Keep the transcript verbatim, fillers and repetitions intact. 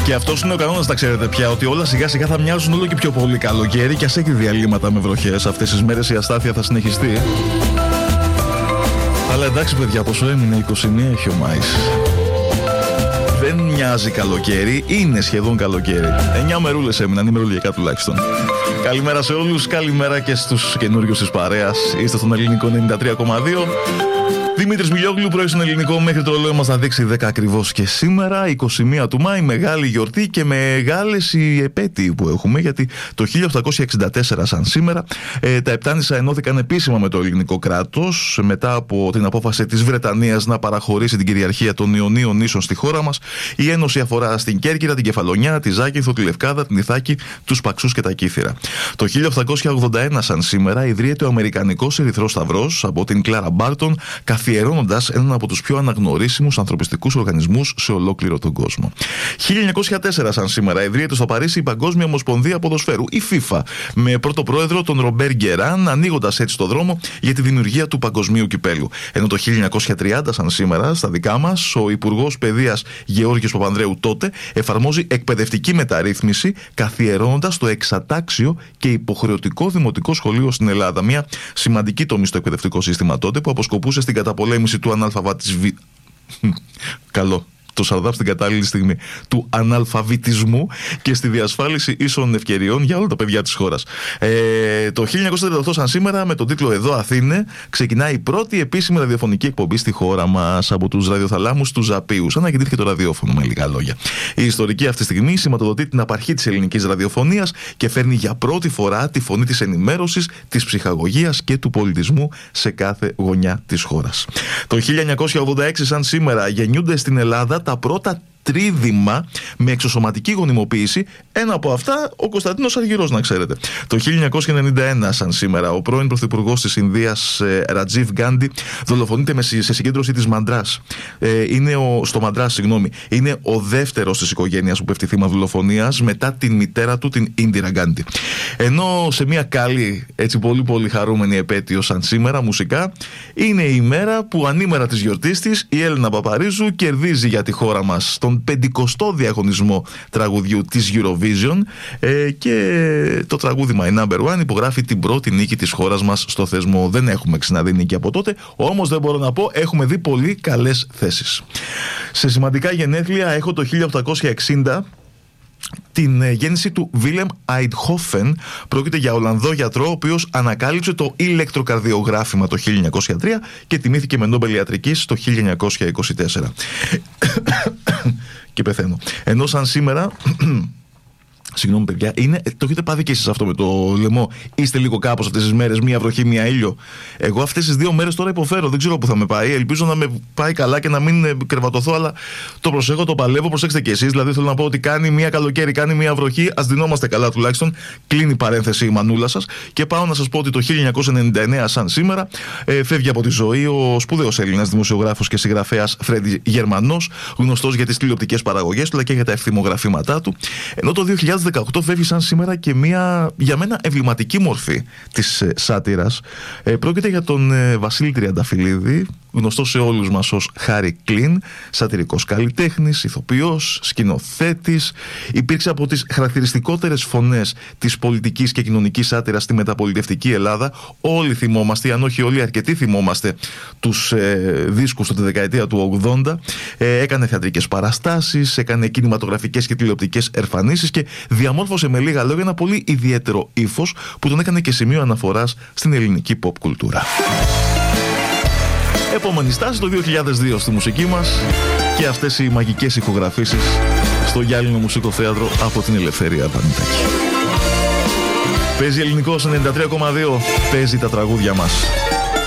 Και αυτός είναι ο κανόνας, τα ξέρετε πια, ότι όλα σιγά σιγά θα μοιάζουν όλο και πιο πολύ καλοκαίρι και ας έχει διαλύματα με βροχές. Αυτές τις μέρες η αστάθεια θα συνεχιστεί. Αλλά εντάξει παιδιά, πόσο έμεινε, είκοσι μία έχει ο Μάης. Δεν μοιάζει καλοκαίρι, είναι σχεδόν καλοκαίρι. εννιά μερούλες έμειναν, ημερολογικά τουλάχιστον. Καλημέρα σε όλους, καλημέρα και στους καινούριους της παρέας. Είστε στον Ελληνικό ενενήντα τρία κόμμα δύο. Δημήτρης Μιλιόγλου, πρωί στον Ελληνικό, μέχρι το ρολόι μας να δείξει δέκα ακριβώς και σήμερα, είκοσι μία του Μάη, μεγάλη γιορτή και μεγάλες οι επέτειοι που έχουμε, γιατί το χίλια οκτακόσια εξήντα τέσσερα, σαν σήμερα, ε, τα Επτάνησα ενώθηκαν επίσημα με το ελληνικό κράτος, μετά από την απόφαση της Βρετανίας να παραχωρήσει την κυριαρχία των Ιωνίων νήσων στη χώρα μας. Η ένωση αφορά στην Κέρκυρα, την Κεφαλονιά, τη Ζάκυνθο, τη Λευκάδα, την Ιθάκη, τους Παξούς και τα Κύθυρα. Το χίλια οκτακόσια ογδόντα ένα, σαν σήμερα, ιδρύεται ο Αμερικανικός Ερυθρός Σταυρός από την Κλάρα Μπάρτον, καθιερώνοντας έναν από τους πιο αναγνωρίσιμους ανθρωπιστικούς οργανισμούς σε ολόκληρο τον κόσμο. χίλια εννιακόσια τέσσερα, σαν σήμερα, ιδρύεται στο Παρίσι η Παγκόσμια Ομοσπονδία Ποδοσφαίρου, η FIFA, με πρώτο πρόεδρο τον Ρομπέρ Γκεράν, ανοίγοντας έτσι το δρόμο για τη δημιουργία του Παγκοσμίου Κυπέλου. Ενώ το χίλια εννιακόσια τριάντα, σαν σήμερα, στα δικά μας, ο Υπουργός Παιδείας Γεώργιος Παπανδρέου τότε εφαρμόζει εκπαιδευτική μεταρρύθμιση, καθιερώνοντας το εξατάξιο και υποχρεωτικό δημοτικό σχολείο στην Ελλάδα. Μια σημαντική τομή στο εκπαιδευτικό σύστημα τότε που αποσκοπούσε στην καταπολέμηση του αναλφαβητισμού. Καλό. Το Σαρδάμ στην κατάλληλη στιγμή του αναλφαβητισμού και στη διασφάλιση ίσων ευκαιριών για όλα τα παιδιά της χώρας. Ε, το χίλια εννιακόσια τριάντα οκτώ, σαν σήμερα, με τον τίτλο «Εδώ Αθήνε», ξεκινάει η πρώτη επίσημη ραδιοφωνική εκπομπή στη χώρα μας από τους ραδιοθαλάμους του Ζαπίους. Ανακοινήθηκε το ραδιόφωνο, με λίγα λόγια. Η ιστορική αυτή στιγμή σηματοδοτεί την απαρχή της ελληνικής ραδιοφωνίας και φέρνει για πρώτη φορά τη φωνή της ενημέρωσης, της ψυχαγωγίας και του πολιτισμού σε κάθε γωνιά της χώρας. Το χίλια εννιακόσια ογδόντα έξι, σαν σήμερα, γεννιούνται στην Ελλάδα τα πρώτα τρίδημα με εξωσωματική γονιμοποίηση. Ένα από αυτά ο Κωνσταντίνος Αργυρός, να ξέρετε. Το χίλια εννιακόσια ενενήντα ένα, σαν σήμερα, ο πρώην πρωθυπουργός της Ινδίας, Ρατζίβ Γκάντι, δολοφονείται σε συγκέντρωση της Μαντράς. Ε, είναι ο, στο Μαντράς, συγγνώμη. Είναι ο δεύτερος της οικογένειας που πέφτει θύμα δολοφονίας μετά την μητέρα του, την Ίντιρα Γκάντι. Ενώ σε μια καλή, έτσι πολύ πολύ χαρούμενη επέτειο, σαν σήμερα, μουσικά, είναι η ημέρα που ανήμερα της γιορτής της η Έλληνα Παπαρίζου κερδίζει για τη χώρα μας τον πεντηκοστό διαγωνισμό τραγουδιού της Eurovision, ε, και το τραγούδι My Number One υπογράφει την πρώτη νίκη της χώρας μας στο θεσμό. Δεν έχουμε ξαναδεί νίκη από τότε, όμως δεν μπορώ να πω έχουμε δει πολύ καλές θέσεις. Σε σημαντικά γενέθλια έχω το χίλια οκτακόσια εξήντα την γέννηση του Βίλεμ Αιντχόφεν. Πρόκειται για Ολλανδό γιατρό, ο οποίος ανακάλυψε το ηλεκτροκαρδιογράφημα το χίλια εννιακόσια τρία και τιμήθηκε με Νόμπελ Ιατρικής το χίλια εννιακόσια είκοσι τέσσερα. Και πεθαίνω. Ενώ σαν σήμερα... Συγγνώμη, παιδιά, είναι, το έχετε πάθει και εσείς αυτό με το λαιμό? Είστε λίγο κάπως αυτές τις μέρες, μία βροχή, μία ήλιο? Εγώ αυτές τις δύο μέρες τώρα υποφέρω, δεν ξέρω πού θα με πάει. Ελπίζω να με πάει καλά και να μην κρεβατωθώ, αλλά το προσέχω, το παλεύω. Προσέξτε και εσείς. Δηλαδή, θέλω να πω ότι κάνει μία καλοκαίρι, κάνει μία βροχή. Ας δινόμαστε καλά τουλάχιστον. Κλείνει παρένθεση η μανούλα σας. Και πάω να σας πω ότι το χίλια εννιακόσια ενενήντα εννέα, σαν σήμερα, ε, φεύγει από τη ζωή ο σπουδαίος Έλληνας δημοσιογράφος και συγγραφέας Φρέντι Γερμανός, γνωστός για τις τηλεοπτικές παραγωγές του αλλά και για τα ευθυμογραφήματά του. Ενώ το δύο χιλιάδες δεκαοκτώ φεύγει σαν σήμερα και μια, για μένα, εμβληματική μορφή της ε, σάτυρας. Ε, πρόκειται για τον ε, Βασίλη Τριανταφυλλίδη, γνωστό σε όλους μας ως Χάρη Κλίν, σατυρικός καλλιτέχνης, ηθοποιός, σκηνοθέτης. Υπήρξε από τις χαρακτηριστικότερες φωνές της πολιτικής και κοινωνικής σάτυρας στη μεταπολιτευτική Ελλάδα. Όλοι θυμόμαστε, αν όχι όλοι, αρκετοί θυμόμαστε τους ε, δίσκους από τη δεκαετία του ογδόντα. Ε, έκανε θεατρικές παραστάσεις, έκανε κινηματογραφικές και τηλεοπτικές εμφανίσεις και διαμόρφωσε με λίγα λόγια ένα πολύ ιδιαίτερο ύφος που τον έκανε και σημείο αναφοράς στην ελληνική pop κουλτούρα. Επόμενη στάση το δύο χιλιάδες δύο στη μουσική μας και αυτές οι μαγικές ηχογραφήσεις στο Γυάλινο Μουσικό Θέατρο από την Ελευθερία Πανητάκη. Παίζει ελληνικός ενενήντα τρία κόμμα δύο, παίζει τα τραγούδια μας.